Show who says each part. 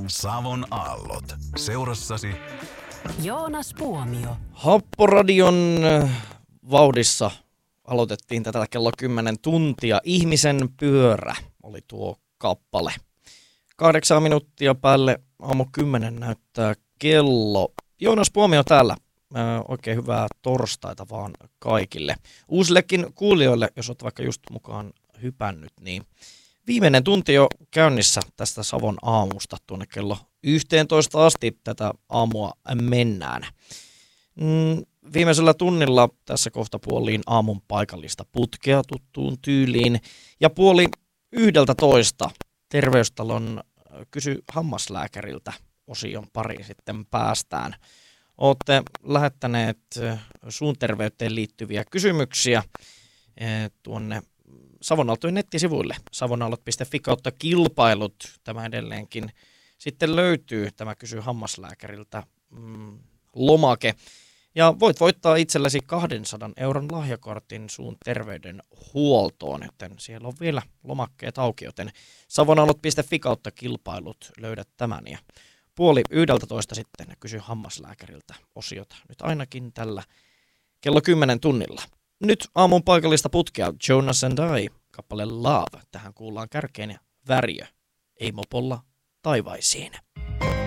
Speaker 1: Savon aallot. Seurassasi
Speaker 2: Joonas Puomio.
Speaker 3: Happoradion vauhdissa aloitettiin tätä kello 10 tuntia. Ihmisen pyörä oli tuo kappale. 8 minuuttia päälle aamu 10 näyttää kello. Joonas Puomio täällä. Oikein hyvää torstaita vaan kaikille. Uusillekin kuulijoille, jos olet vaikka just mukaan hypännyt, niin viimeinen tunti jo käynnissä tästä Savon aamusta tuonne kello 11 asti tätä aamua mennään. Viimeisellä tunnilla tässä kohta puoliin aamun paikallista putkea tuttuun tyyliin ja 10:30 Terveystalon Kysy hammaslääkäriltä osion pari sitten päästään. Olette lähettäneet suun terveyteen liittyviä kysymyksiä tuonne Savonaaltojen nettisivuille. savonaalot.fi/kilpailut. Tämä edelleenkin sitten löytyy tämä Kysy hammaslääkäriltä lomake. Ja voit voittaa itsellesi 200 euron lahjakortin suun terveydenhuoltoon, joten siellä on vielä lomakkeet auki, joten savonaalot.fi/kilpailut löydät tämän. Ja 10:30 sitten Kysy hammaslääkäriltä osiota. Nyt ainakin tällä kello 10 tunnilla. Nyt aamun paikallista putkea Jonas and I, kappale Love. Tähän kuullaan kärkeen ja Värjö, ei mopolla taivaisiin.